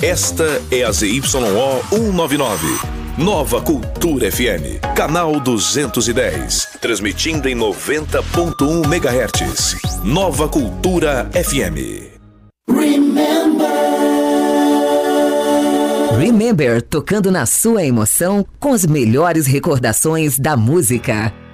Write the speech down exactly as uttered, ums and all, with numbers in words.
Esta é a Z Y O cento e noventa e nove. Nova Cultura F M, canal duzentos e dez, transmitindo em noventa ponto um megahertz. Nova Cultura F M. Remember. Remember, tocando na sua emoção com as melhores recordações da música.